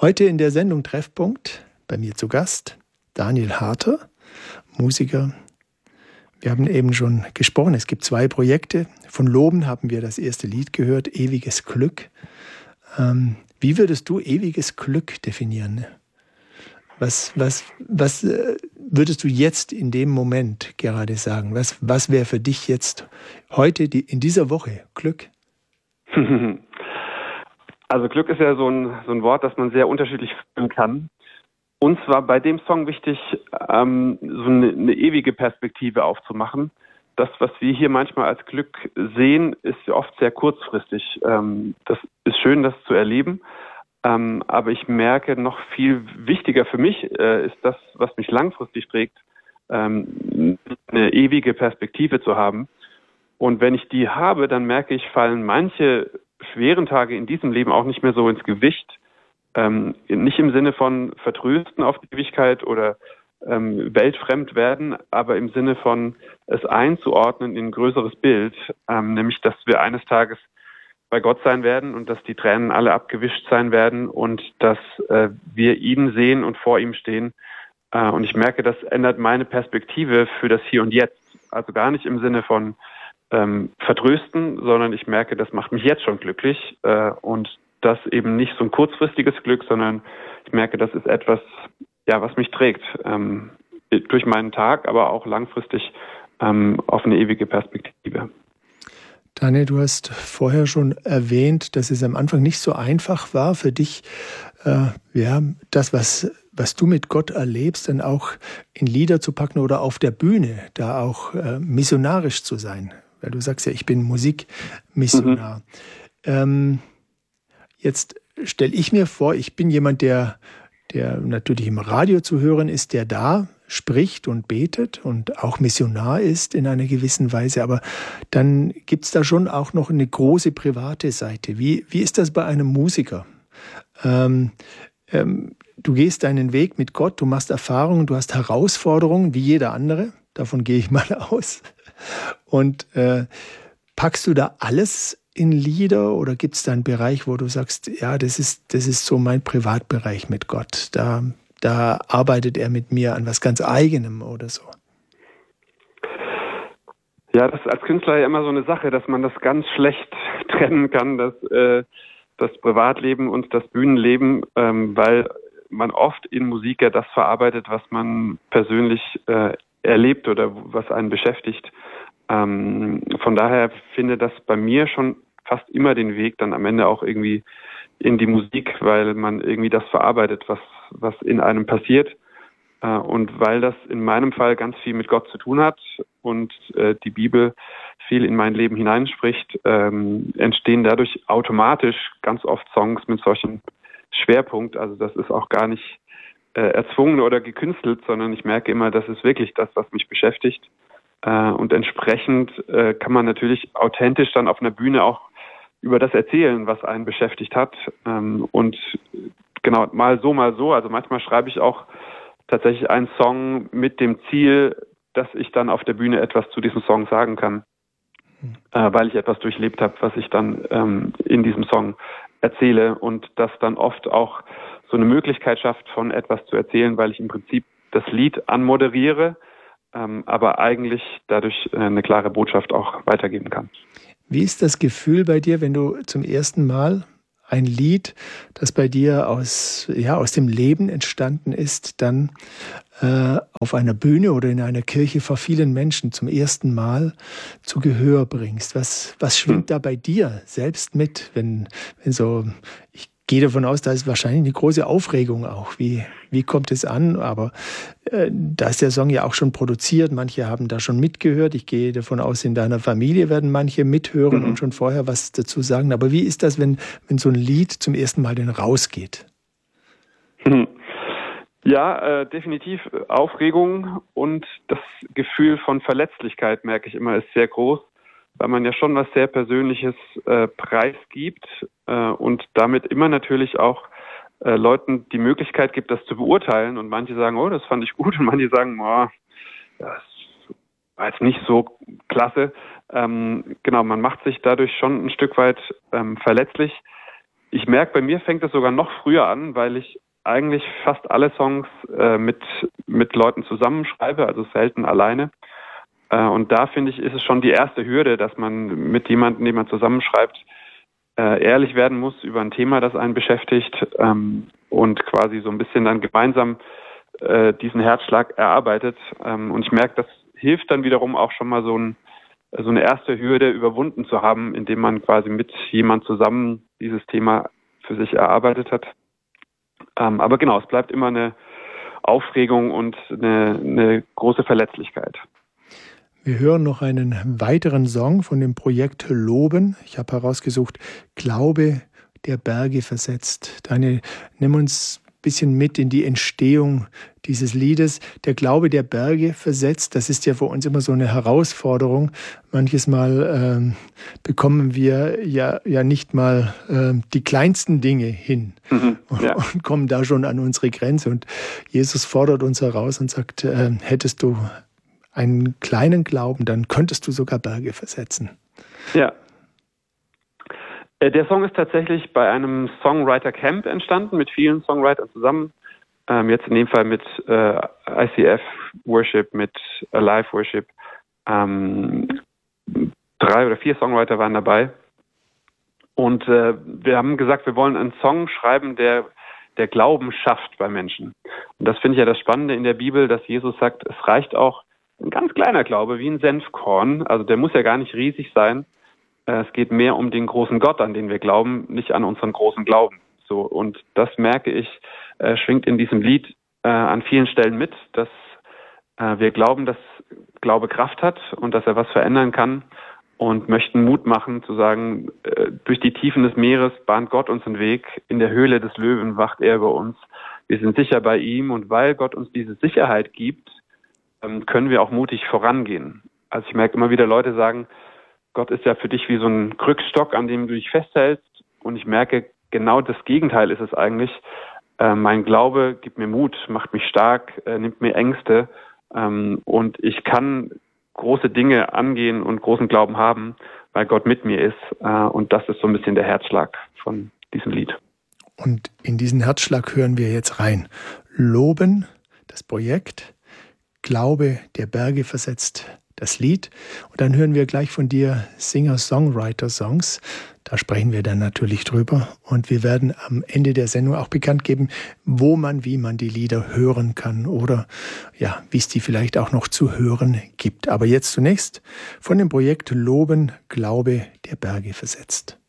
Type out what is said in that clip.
Heute in der Sendung Treffpunkt bei mir zu Gast Daniel Harter, Musiker. Wir haben eben schon gesprochen, es gibt 2 Projekte. Von Loben haben wir das erste Lied gehört, Ewiges Glück. Wie würdest du ewiges Glück definieren? Was würdest du jetzt in dem Moment gerade sagen? Was wäre für dich jetzt heute, in dieser Woche, Glück? Also Glück ist ja so ein Wort, das man sehr unterschiedlich fühlen kann. Uns war bei dem Song wichtig, so eine ewige Perspektive aufzumachen. Das, was wir hier manchmal als Glück sehen, ist ja oft sehr kurzfristig. Das ist schön, das zu erleben. Aber ich merke, noch viel wichtiger für mich ist das, was mich langfristig trägt, eine ewige Perspektive zu haben. Und wenn ich die habe, dann merke ich, fallen manche schweren Tage in diesem Leben auch nicht mehr so ins Gewicht. Nicht im Sinne von vertrösten auf die Ewigkeit oder weltfremd werden, aber im Sinne von es einzuordnen in ein größeres Bild, nämlich, dass wir eines Tages bei Gott sein werden und dass die Tränen alle abgewischt sein werden und dass wir ihn sehen und vor ihm stehen. Und ich merke, das ändert meine Perspektive für das Hier und Jetzt. Also gar nicht im Sinne von vertrösten, sondern ich merke, das macht mich jetzt schon glücklich und das eben nicht so ein kurzfristiges Glück, sondern ich merke, das ist etwas, ja, was mich trägt durch meinen Tag, aber auch langfristig auf eine ewige Perspektive. Daniel, du hast vorher schon erwähnt, dass es am Anfang nicht so einfach war für dich, das, was du mit Gott erlebst, dann auch in Lieder zu packen oder auf der Bühne, da auch missionarisch zu sein. Weil du sagst ja, ich bin Musikmissionar. Jetzt stelle ich mir vor, ich bin jemand, der natürlich im Radio zu hören ist, der da spricht und betet und auch Missionar ist in einer gewissen Weise. Aber dann gibt es da schon auch noch eine große private Seite. Wie ist das bei einem Musiker? Du gehst deinen Weg mit Gott, du machst Erfahrungen, du hast Herausforderungen, wie jeder andere. Davon gehe ich mal aus. Und packst du da alles in Lieder oder gibt es da einen Bereich, wo du sagst, ja, das ist so mein Privatbereich mit Gott. Da arbeitet er mit mir an was ganz Eigenem oder so. Ja, das ist als Künstler ja immer so eine Sache, dass man das ganz schlecht trennen kann, das Privatleben und das Bühnenleben, weil man oft in Musik ja das verarbeitet, was man persönlich erlebt oder was einen beschäftigt. Von daher finde das bei mir schon fast immer den Weg dann am Ende auch irgendwie in die Musik, weil man irgendwie das verarbeitet, was in einem passiert. Und weil das in meinem Fall ganz viel mit Gott zu tun hat und die Bibel viel in mein Leben hineinspricht, entstehen dadurch automatisch ganz oft Songs mit solchen Schwerpunkt. Also das ist auch gar nicht erzwungen oder gekünstelt, sondern ich merke immer, das ist wirklich das, was mich beschäftigt. Und entsprechend kann man natürlich authentisch dann auf einer Bühne auch über das erzählen, was einen beschäftigt hat. Und genau, mal so. Also manchmal schreibe ich auch tatsächlich einen Song mit dem Ziel, dass ich dann auf der Bühne etwas zu diesem Song sagen kann, weil ich etwas durchlebt habe, was ich dann in diesem Song erzähle und das dann oft auch so eine Möglichkeit schafft, von etwas zu erzählen, weil ich im Prinzip das Lied anmoderiere, aber eigentlich dadurch eine klare Botschaft auch weitergeben kann. Wie ist das Gefühl bei dir, wenn du zum ersten Mal ein Lied, das bei dir aus dem Leben entstanden ist, dann auf einer Bühne oder in einer Kirche vor vielen Menschen zum ersten Mal zu Gehör bringst? Was schwingt da bei dir selbst mit, wenn so, ich gehe davon aus, da ist wahrscheinlich eine große Aufregung auch. Wie kommt es an? Aber da ist der Song ja auch schon produziert. Manche haben da schon mitgehört. Ich gehe davon aus, in deiner Familie werden manche mithören und schon vorher was dazu sagen. Aber wie ist das, wenn so ein Lied zum ersten Mal denn rausgeht? Ja, definitiv Aufregung und das Gefühl von Verletzlichkeit, merke ich immer, ist sehr groß, weil man ja schon was sehr Persönliches preisgibt und damit immer natürlich auch Leuten die Möglichkeit gibt, das zu beurteilen. Und manche sagen, oh, das fand ich gut, und manche sagen, oh, das war jetzt nicht so klasse. Genau, man macht sich dadurch schon ein Stück weit verletzlich. ich merke, bei mir fängt es sogar noch früher an, weil ich eigentlich fast alle Songs mit Leuten zusammenschreibe, also selten alleine. Und da finde ich, ist es schon die erste Hürde, dass man mit jemandem, den man zusammenschreibt, ehrlich werden muss über ein Thema, das einen beschäftigt, und quasi so ein bisschen dann gemeinsam diesen Herzschlag erarbeitet. Und ich merke, das hilft dann wiederum auch schon mal so eine erste Hürde überwunden zu haben, indem man quasi mit jemand zusammen dieses Thema für sich erarbeitet hat. Aber genau, es bleibt immer eine Aufregung und eine große Verletzlichkeit. Wir hören noch einen weiteren Song von dem Projekt Loben. Ich habe herausgesucht, Glaube, der Berge versetzt. Daniel, nimm uns ein bisschen mit in die Entstehung dieses Liedes. Der Glaube, der Berge versetzt, das ist ja für uns immer so eine Herausforderung. Manches Mal bekommen wir ja nicht mal die kleinsten Dinge hin und kommen da schon an unsere Grenze. Und Jesus fordert uns heraus und sagt, hättest du einen kleinen Glauben, dann könntest du sogar Berge versetzen. Ja. Der Song ist tatsächlich bei einem Songwriter-Camp entstanden, mit vielen Songwritern zusammen. Jetzt in dem Fall mit ICF Worship, mit Alive Worship. 3 oder 4 Songwriter waren dabei. Und wir haben gesagt, wir wollen einen Song schreiben, der Glauben schafft bei Menschen. Und das finde ich ja das Spannende in der Bibel, dass Jesus sagt, es reicht auch ein ganz kleiner Glaube, wie ein Senfkorn. Also der muss ja gar nicht riesig sein. Es geht mehr um den großen Gott, an den wir glauben, nicht an unseren großen Glauben. So, und das merke ich, schwingt in diesem Lied an vielen Stellen mit, dass wir glauben, dass Glaube Kraft hat und dass er was verändern kann und möchten Mut machen, zu sagen, durch die Tiefen des Meeres bahnt Gott uns einen Weg, in der Höhle des Löwen wacht er über uns. Wir sind sicher bei ihm, und weil Gott uns diese Sicherheit gibt, können wir auch mutig vorangehen. Also ich merke immer wieder, Leute sagen, Gott ist ja für dich wie so ein Krückstock, an dem du dich festhältst. Und ich merke, genau das Gegenteil ist es eigentlich. Mein Glaube gibt mir Mut, macht mich stark, nimmt mir Ängste. Und ich kann große Dinge angehen und großen Glauben haben, weil Gott mit mir ist. Und das ist so ein bisschen der Herzschlag von diesem Lied. Und in diesen Herzschlag hören wir jetzt rein. Loben, das Projekt, Glaube, der Berge versetzt, das Lied. Und dann hören wir gleich von dir Singer-Songwriter-Songs. Da sprechen wir dann natürlich drüber. Und wir werden am Ende der Sendung auch bekannt geben, wie man die Lieder hören kann oder ja, wie es die vielleicht auch noch zu hören gibt. Aber jetzt zunächst von dem Projekt Loben, Glaube, der Berge versetzt.